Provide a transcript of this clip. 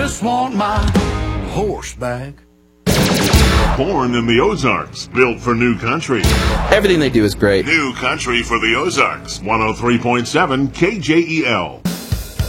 Just want my horse back. Born in the Ozarks, built for New Country. Everything they do is great. New Country for the Ozarks, 103.7 KJEL.